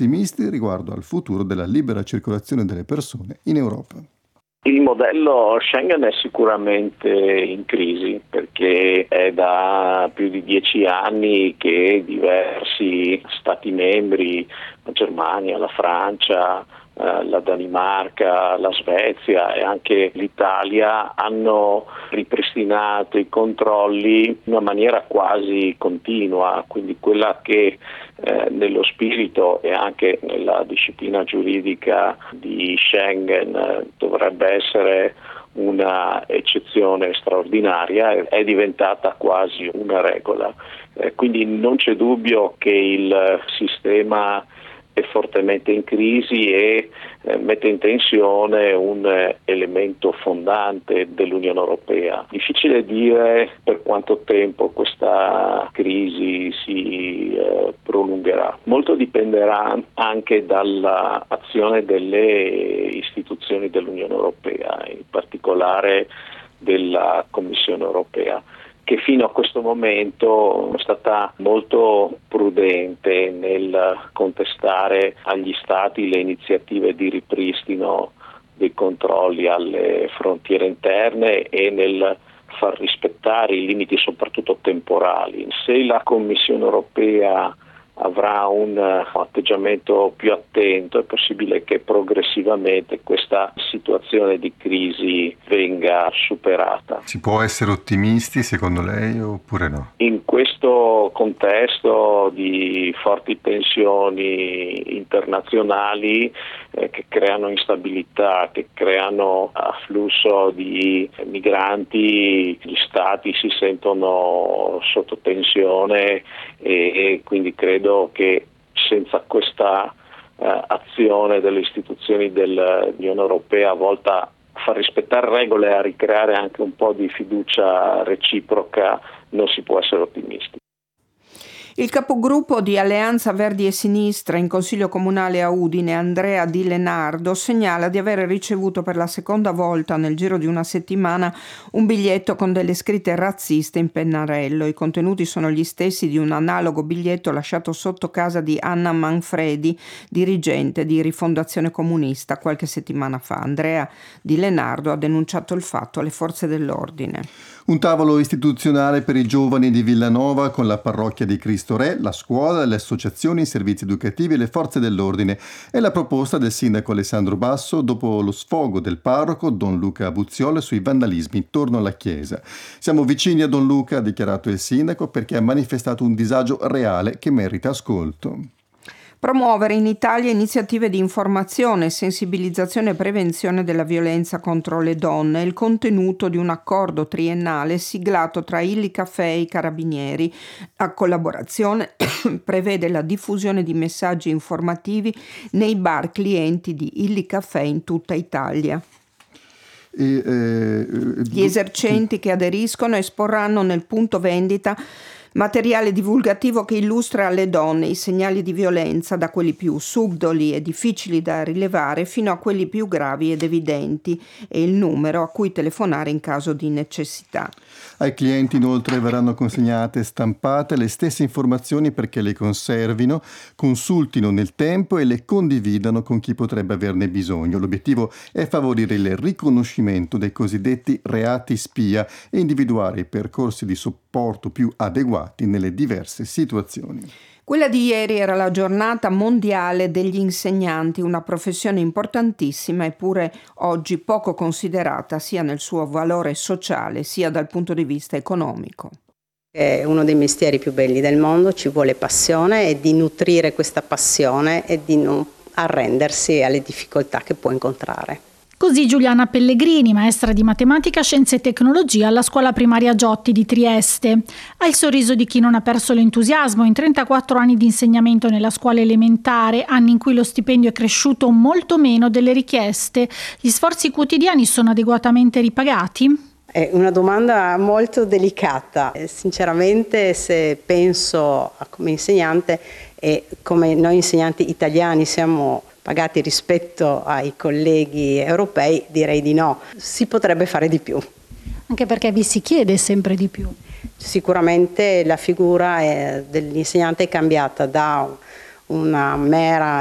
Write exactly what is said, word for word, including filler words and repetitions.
ottimisti riguardo al futuro della libera circolazione delle persone in Europa. Il modello Schengen è sicuramente in crisi perché è da più di dieci anni che diversi Stati membri, la Germania, la Francia, la Danimarca, la Svezia e anche l'Italia hanno ripristinato i controlli in una maniera quasi continua, quindi quella che eh, nello spirito e anche nella disciplina giuridica di Schengen eh, dovrebbe essere una eccezione straordinaria è diventata quasi una regola. Eh, quindi non c'è dubbio che il sistema è fortemente in crisi e eh, mette in tensione un eh, elemento fondante dell'Unione Europea. Difficile dire per quanto tempo questa crisi si eh, prolungherà. Molto dipenderà anche dall'azione delle istituzioni dell'Unione Europea, in particolare della Commissione Europea, che fino a questo momento è stata molto prudente nel contestare agli Stati le iniziative di ripristino dei controlli alle frontiere interne e nel far rispettare i limiti soprattutto temporali. Se la Commissione Europea avrà un atteggiamento più attento, è possibile che progressivamente questa situazione di crisi venga superata. Si può essere ottimisti secondo lei oppure no? In questo contesto di forti tensioni internazionali eh, che creano instabilità, che creano afflusso di migranti, gli stati si sentono sotto tensione e, e quindi credo che senza questa eh, azione delle istituzioni dell'Unione Europea volta a far rispettare regole e a ricreare anche un po' di fiducia reciproca non si può essere ottimisti. Il capogruppo di Alleanza Verdi e Sinistra in Consiglio Comunale a Udine, Andrea Di Lenardo, segnala di aver ricevuto per la seconda volta nel giro di una settimana un biglietto con delle scritte razziste in pennarello. I contenuti sono gli stessi di un analogo biglietto lasciato sotto casa di Anna Manfredi, dirigente di Rifondazione Comunista, qualche settimana fa. Andrea Di Lenardo ha denunciato il fatto alle forze dell'ordine. Un tavolo istituzionale per i giovani di Villanova con la parrocchia di Cristo Re, la scuola, le associazioni, i servizi educativi e le forze dell'ordine. È la proposta del sindaco Alessandro Basso dopo lo sfogo del parroco Don Luca Abuziola sui vandalismi intorno alla chiesa. Siamo vicini a Don Luca, ha dichiarato il sindaco, perché ha manifestato un disagio reale che merita ascolto. Promuovere in Italia iniziative di informazione, sensibilizzazione e prevenzione della violenza contro le donne è il contenuto di un accordo triennale siglato tra Illicaffè e i Carabinieri. La collaborazione prevede la diffusione di messaggi informativi nei bar clienti di Illicaffè in tutta Italia. E, eh, Gli esercenti che aderiscono esporranno nel punto vendita materiale divulgativo che illustra alle donne i segnali di violenza, da quelli più subdoli e difficili da rilevare fino a quelli più gravi ed evidenti, e il numero a cui telefonare in caso di necessità. Ai clienti inoltre verranno consegnate stampate le stesse informazioni perché le conservino, consultino nel tempo e le condividano con chi potrebbe averne bisogno. L'obiettivo è favorire il riconoscimento dei cosiddetti reati spia e individuare i percorsi di supporto più adeguati nelle diverse situazioni. Quella di ieri era la giornata mondiale degli insegnanti, una professione importantissima eppure oggi poco considerata sia nel suo valore sociale sia dal punto di vista economico. È uno dei mestieri più belli del mondo, ci vuole passione e di nutrire questa passione e di non arrendersi alle difficoltà che può incontrare. Così Giuliana Pellegrini, maestra di matematica, scienze e tecnologia alla scuola primaria Giotti di Trieste. Ha il sorriso di chi non ha perso l'entusiasmo in trentaquattro anni di insegnamento nella scuola elementare, anni in cui lo stipendio è cresciuto molto meno delle richieste. Gli sforzi quotidiani sono adeguatamente ripagati? È una domanda molto delicata. Sinceramente, se penso a come insegnante e come noi insegnanti italiani siamo pagati rispetto ai colleghi europei, direi di no. Si potrebbe fare di più. Anche perché vi si chiede sempre di più. Sicuramente la figura dell'insegnante è cambiata da una mera